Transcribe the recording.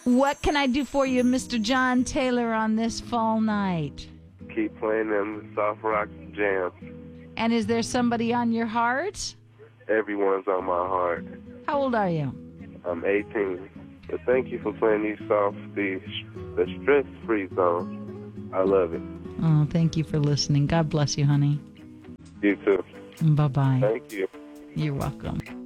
What can I do for you, Mr. John Taylor, on this fall night? Keep playing them soft rock jams. And is there somebody on your heart? Everyone's on my heart. How old are you? I'm 18. But thank you for playing the stress-free song. I love it. Oh, thank you for listening. God bless you, honey. You too. Bye-bye. Thank you. You're welcome.